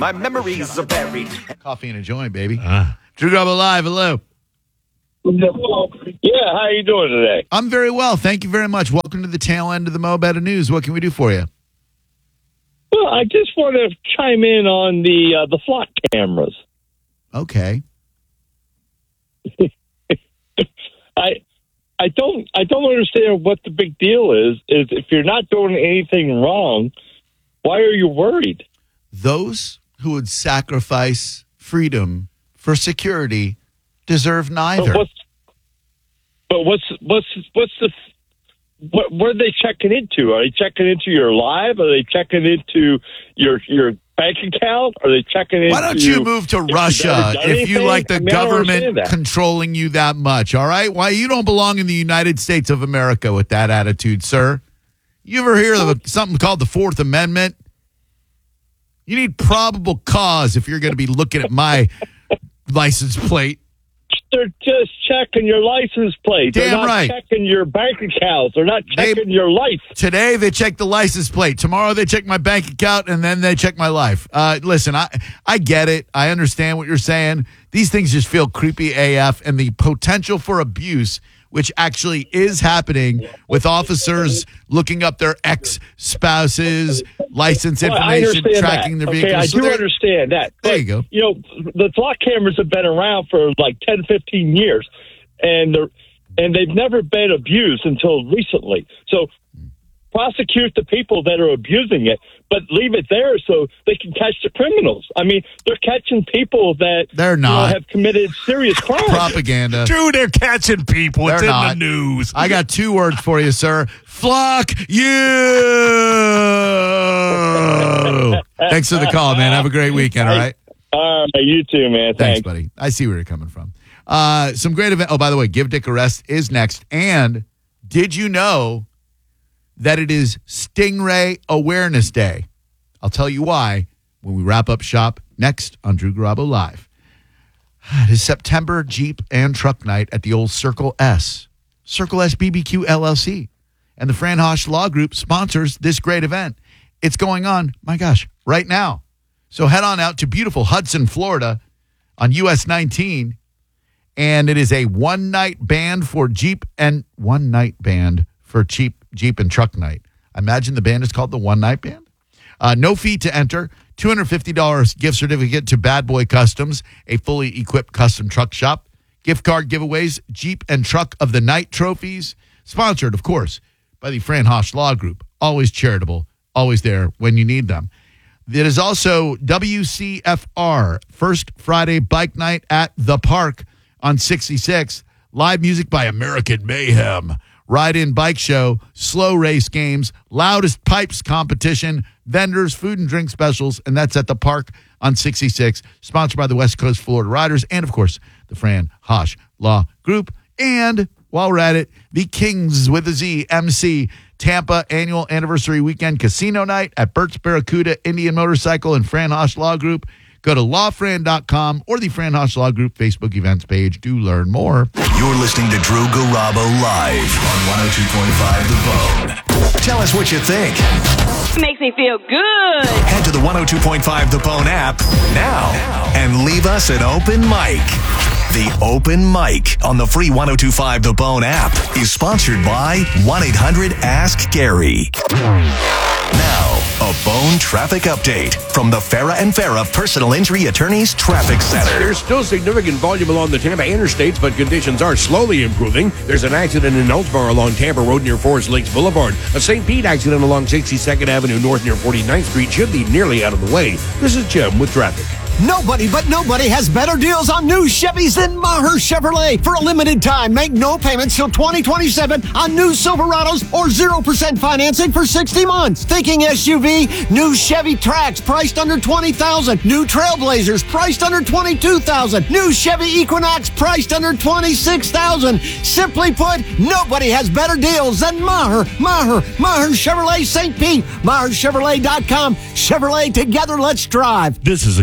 My memories are buried. Coffee and a joint, baby. Drew Garabo Live, hello. Yeah, how you doing today? I'm very well. Thank you very much. Welcome to the tail end of the Mo Better News. What can we do for you? Well, I just want to chime in on the flock cameras. Okay. I don't understand what the big deal is. Is if you're not doing anything wrong, why are you worried? Those who would sacrifice freedom for security deserve neither. What are they checking into? Are they checking into your live? Are they checking into your bank account? Are they checking into? Why don't you move to Russia if you like the government controlling you that much, all right? Why you don't belong in the United States of America with that attitude, sir? You ever hear of something called the Fourth Amendment? You need probable cause if you're going to be looking at my license plate. They're just checking your license plate. They're not right. checking your bank accounts. They're not checking your life. Today they check the license plate. Tomorrow they check my bank account, and then they check my life. Listen, I get it. I understand what you're saying. These things just feel creepy AF, and the potential for abuse, which actually is happening with officers looking up their ex-spouses' license information, tracking their vehicles. I do understand that. There you go. You know, the flock cameras have been around for like 10, 15 years, and they've never been abused until recently. So prosecute the people that are abusing it, but leave it there so they can catch the criminals. I mean, they're catching people that they're not have committed serious crimes. Propaganda. Dude, they're catching people. It's in the news. I got 2 words for you, sir. Flock you. Thanks for the call, man. Have a great weekend, all right? You too, man. Thanks, buddy. I see where you're coming from. Some great event. Oh, by the way, Give Dick a Rest is next. And did you know that it is Stingray Awareness Day? I'll tell you why when we wrap up shop next on Drew Garabo Live. It is September Jeep and Truck Night at the old Circle S BBQ LLC. And the Fran Hosch Law Group sponsors this great event. It's going on, my gosh, right now. So head on out to beautiful Hudson, Florida on US 19. And it is a one-night band for Jeep and one-night band for Jeep and Truck Night. I imagine the band is called the One Night Band. No fee to enter. $250 gift certificate to Bad Boy Customs, a fully equipped custom truck shop. Gift card giveaways, Jeep and Truck of the Night trophies. Sponsored, of course, by the Fran Hosch Law Group. Always charitable, always there when you need them. It is also WCFR, First Friday Bike Night at the Park on 66. Live music by American Mayhem. Ride-in bike show, slow race games, loudest pipes competition, vendors, food and drink specials, and that's at the Park on 66, sponsored by the West Coast Florida Riders and, of course, the Fran Hosch Law Group. And while we're at it, the Kings with a Z, MC, Tampa Annual Anniversary Weekend Casino Night at Bert's Barracuda Indian Motorcycle and Fran Hosch Law Group. Go to lawfran.com or the Fran Hosch Law Group Facebook events page to learn more. You're listening to Drew Garabo Live on 102.5 The Bone. Tell us what you think. Makes me feel good. Head to the 102.5 The Bone app now and leave us an open mic. The Open Mic on the free 102.5 The Bone app is sponsored by 1-800-ASK-GARY. Now, a Bone traffic update from the Farah and Farah Personal Injury Attorneys Traffic Center. There's still significant volume along the Tampa interstates, but conditions are slowly improving. There's an accident in Ellsbar along Tampa Road near Forest Lakes Boulevard. A St. Pete accident along 62nd Avenue North near 49th Street should be nearly out of the way. This is Jim with traffic. Nobody has better deals on new Chevys than Maher Chevrolet. For a limited time, make no payments till 2027 on new Silverados or 0% financing for 60 months. Thinking SUV? New Chevy Trax priced under $20,000. New Trailblazers priced under $22,000. New Chevy Equinox priced under $26,000. Simply put, nobody has better deals than Maher Chevrolet St. Pete. MaherChevrolet.com. Chevrolet, together let's drive. This is a cat named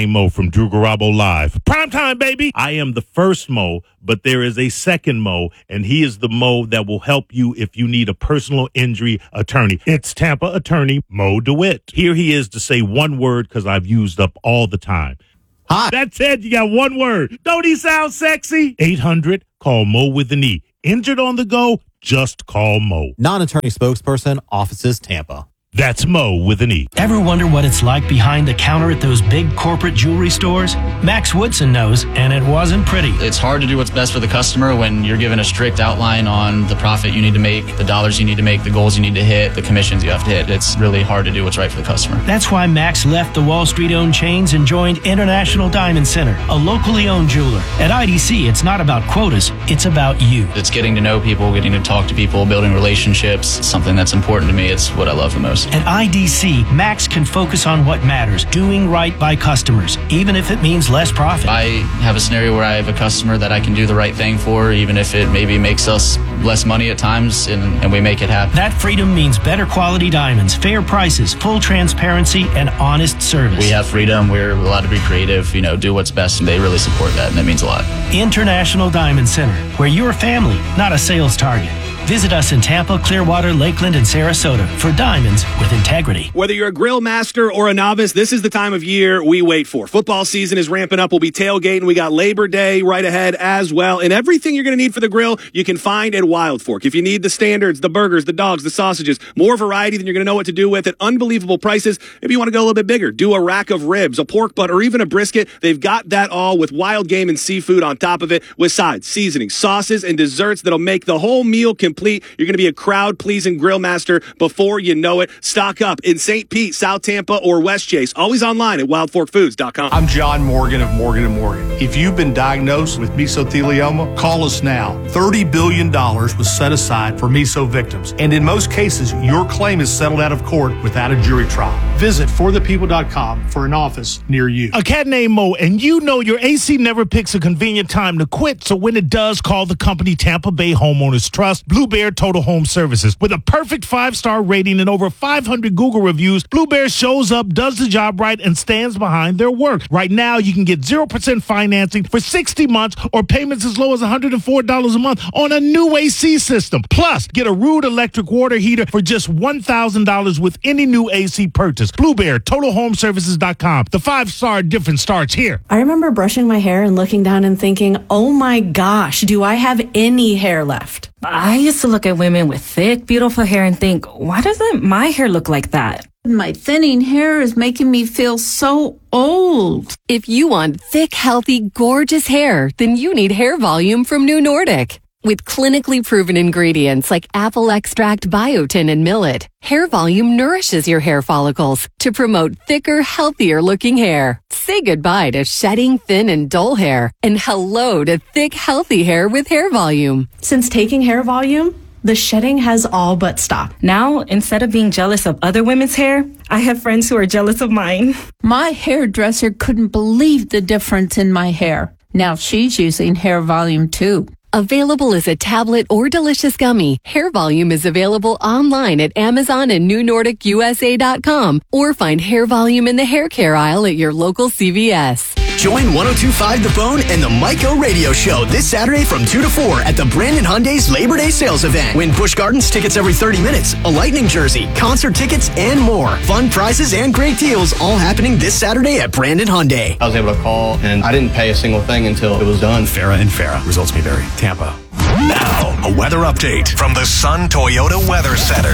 Mo from Drew Garabo Live. Primetime, baby! I am the first Mo, but there is a second Mo, and he is the Mo that will help you if you need a personal injury attorney. It's Tampa attorney Mo DeWitt. Here he is to say one word because I've used up all the time. Hi. That's it. You got one word. Don't he sound sexy? 800, call Mo with an E. Injured on the go, just call Mo. Non-attorney spokesperson, Offices Tampa. That's Mo with an E. Ever wonder what it's like behind the counter at those big corporate jewelry stores? Max Woodson knows, and it wasn't pretty. It's hard to do what's best for the customer when you're given a strict outline on the profit you need to make, the dollars you need to make, the goals you need to hit, the commissions you have to hit. It's really hard to do what's right for the customer. That's why Max left the Wall Street-owned chains and joined International Diamond Center, a locally owned jeweler. At IDC, it's not about quotas, it's about you. It's getting to know people, getting to talk to people, building relationships. It's something that's important to me. It's what I love the most. At IDC, Max can focus on what matters, doing right by customers, even if it means less profit. I have a scenario where I have a customer that I can do the right thing for, even if it maybe makes us less money at times, and we make it happen. That freedom means better quality diamonds, fair prices, full transparency, and honest service. We have freedom. We're allowed to be creative, do what's best, and they really support that, and that means a lot. International Diamond Center, where you're family, not a sales target. Visit us in Tampa, Clearwater, Lakeland, and Sarasota for diamonds with integrity. Whether you're a grill master or a novice, this is the time of year we wait for. Football season is ramping up. We'll be tailgating. We got Labor Day right ahead as well. And everything you're going to need for the grill, you can find at Wild Fork. If you need the standards, the burgers, the dogs, the sausages, more variety than you're going to know what to do with at unbelievable prices. If you want to go a little bit bigger, do a rack of ribs, a pork butt, or even a brisket. They've got that all with wild game and seafood on top of it with sides, seasoning, sauces, and desserts that'll make the whole meal complete. You're going to be a crowd-pleasing grill master before you know it. Stock up in St. Pete, South Tampa, or West Chase. Always online at wildforkfoods.com. I'm John Morgan of Morgan & Morgan. If you've been diagnosed with mesothelioma, call us now. $30 billion was set aside for meso victims. And in most cases, your claim is settled out of court without a jury trial. Visit forthepeople.com for an office near you. A cat named Mo, and your AC never picks a convenient time to quit, so when it does, call the company Tampa Bay Homeowners Trust, Blue Bear Total Home Services. With a perfect 5-star rating and over 500 Google reviews, Blue Bear shows up, does the job right, and stands behind their work. Right now, you can get 0% financing for 60 months or payments as low as $104 a month on a new AC system. Plus, get a Rude electric water heater for just $1,000 with any new AC purchase. Blue Bear, TotalHomeservices.com. The 5-star difference starts here. I remember brushing my hair and looking down and thinking, oh my gosh, do I have any hair left? I used to look at women with thick, beautiful hair and think, why doesn't my hair look like that? My thinning hair is making me feel so old. If you want thick, healthy, gorgeous hair, then you need Hair Volume from New Nordic. With clinically proven ingredients like apple extract, biotin, and millet, Hair Volume nourishes your hair follicles to promote thicker, healthier looking hair. Say goodbye to shedding, thin, and dull hair, and hello to thick, healthy hair with Hair Volume. Since taking Hair Volume, the shedding has all but stopped. Now, instead of being jealous of other women's hair, I have friends who are jealous of mine. My hairdresser couldn't believe the difference in my hair. Now she's using Hair Volume too. Available as a tablet or delicious gummy, Hair Volume is available online at Amazon and NewNordicUSA.com, or find Hair Volume in the hair care aisle at your local CVS. Join 102.5 The Bone and the Mike O Radio Show this Saturday from 2 to 4 at the Brandon Hyundai's Labor Day sales event. Win Busch Gardens tickets every 30 minutes, a Lightning jersey, concert tickets, and more. Fun prizes and great deals all happening this Saturday at Brandon Hyundai. I was able to call, and I didn't pay a single thing until it was done. Farrah and Farrah. Results may vary. Tampa. Now, a weather update from the Sun Toyota Weather Center.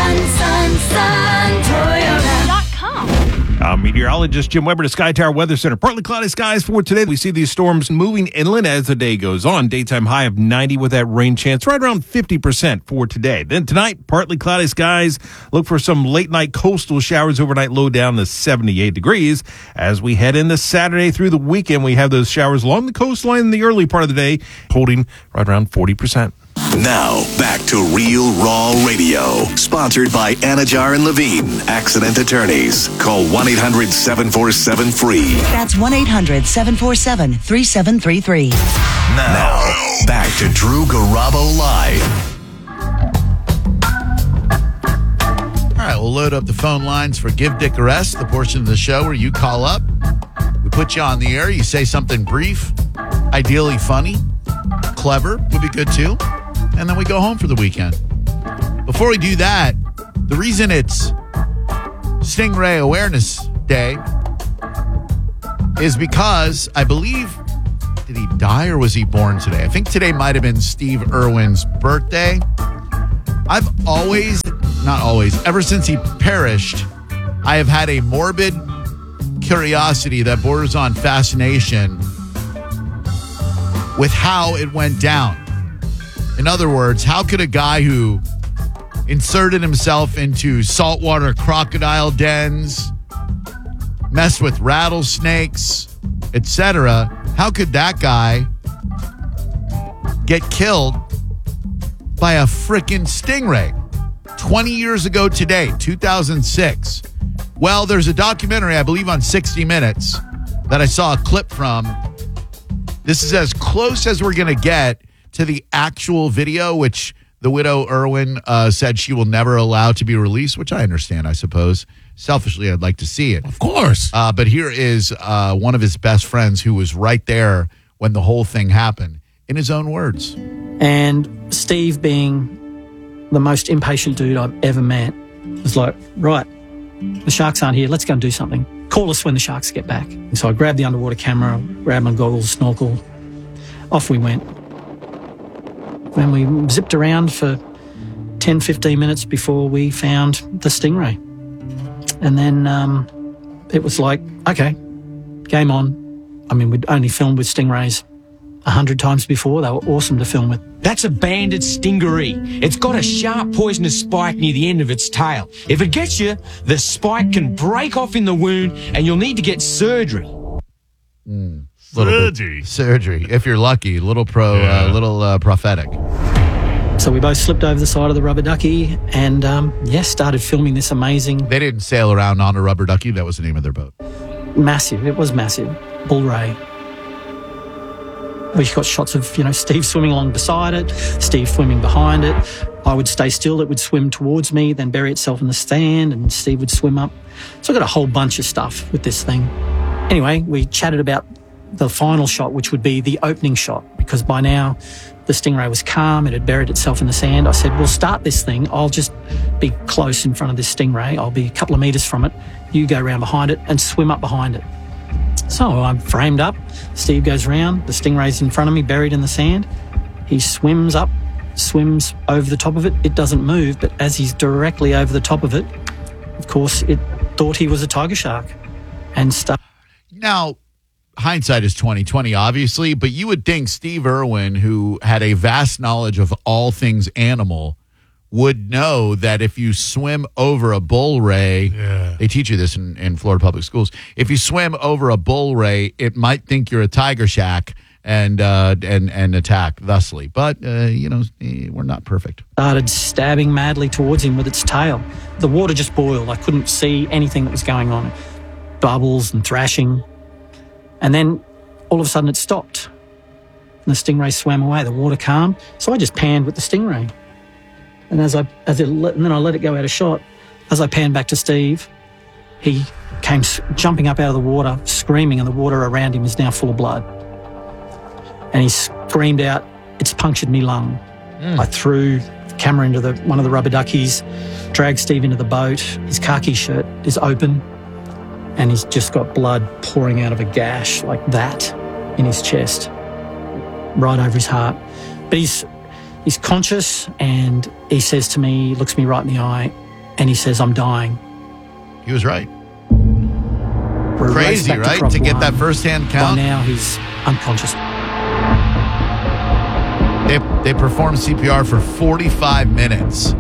Sun, Toyota.com. Meteorologist Jim Weber to Sky Tower Weather Center. Partly cloudy skies for today. We see these storms moving inland as the day goes on. Daytime high of 90 with that rain chance, right around 50% for today. Then tonight, partly cloudy skies. Look for some late night coastal showers overnight, low down to 78 degrees. As we head into Saturday through the weekend, we have those showers along the coastline in the early part of the day, holding right around 40%. Now, back to Real Raw Radio. Sponsored by Anajar and Levine, accident attorneys. Call 1-800-747-FREE. That's 1-800-747-3733. Now, back to Drew Garabo Live. All right, we'll load up the phone lines for Give Dick a Rest, the portion of the show where you call up. We put you on the air. You say something brief, ideally funny, clever would be good too. And then we go home for the weekend. Before we do that, the reason it's Stingray Awareness Day is because I believe, did he die or was he born today? I think today might have been Steve Irwin's birthday. I've ever since he perished, I have had a morbid curiosity that borders on fascination with how it went down. In other words, how could a guy who inserted himself into saltwater crocodile dens, messed with rattlesnakes, etc., how could that guy get killed by a freaking stingray 20 years ago today, 2006? Well, there's a documentary, I believe, on 60 Minutes that I saw a clip from. This is as close as we're going to get to the actual video, which the widow Irwin said she will never allow to be released, which I understand, I suppose. Selfishly, I'd like to see it. Of course. But here is one of his best friends who was right there when the whole thing happened, in his own words. And Steve, being the most impatient dude I've ever met, was like, right, the sharks aren't here. Let's go and do something. Call us when the sharks get back. And so I grabbed the underwater camera, grabbed my goggles, snorkel. Off we went. And we zipped around for 10, 15 minutes before we found the stingray. And then it was like, okay, game on. I mean, we'd only filmed with stingrays 100 times before. They were awesome to film with. That's a banded stingery. It's got a sharp poisonous spike near the end of its tail. If it gets you, the spike can break off in the wound and you'll need to get surgery. Surgery, if you're lucky. Little prophetic. So we both slipped over the side of the rubber ducky and, started filming this amazing... They didn't sail around on a rubber ducky. That was the name of their boat. Massive. It was massive. Bull Ray. We got shots of, Steve swimming along beside it, Steve swimming behind it. I would stay still. It would swim towards me, then bury itself in the sand, and Steve would swim up. So I got a whole bunch of stuff with this thing. Anyway, we chatted about the final shot, which would be the opening shot, because by now the stingray was calm. It had buried itself in the sand. I said, we'll start this thing. I'll just be close in front of this stingray. I'll be a couple of meters from it. You go around behind it and swim up behind it. So I'm framed up. Steve goes round. The stingray's in front of me, buried in the sand. He swims up, swims over the top of it. It doesn't move, but as he's directly over the top of it, of course, it thought he was a tiger shark and stuck. Now, hindsight is 20/20, obviously, but you would think Steve Irwin, who had a vast knowledge of all things animal, would know that if you swim over a bull ray, they teach you this in Florida public schools. If you swim over a bull ray, it might think you're a tiger shark and attack thusly. But we're not perfect. Started stabbing madly towards him with its tail. The water just boiled. I couldn't see anything that was going on. Bubbles and thrashing. And then all of a sudden it stopped. And the stingray swam away. The water calmed. So I just panned with the stingray. And then I let it go out of shot. As I panned back to Steve, he came jumping up out of the water, screaming, and the water around him is now full of blood. And he screamed out, "It's punctured me lung." I threw the camera into one of the rubber duckies, dragged Steve into the boat. His khaki shirt is open, and he's just got blood pouring out of a gash like that in his chest, right over his heart. But he's conscious, and he says to me, looks me right in the eye, and he says, "I'm dying." He was right. Crazy, right? To get that first-hand count. By now, he's unconscious. They performed CPR for 45 minutes.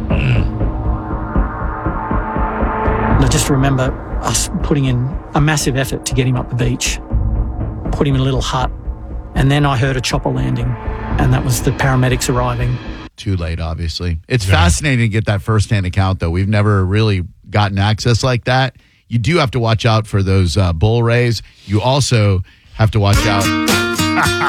And I just remember us putting in a massive effort to get him up the beach, put him in a little hut, and then I heard a chopper landing, and that was the paramedics arriving. Too late, obviously. It's fascinating to get that first-hand account, though. We've never really gotten access like that. You do have to watch out for those bull rays. You also have to watch out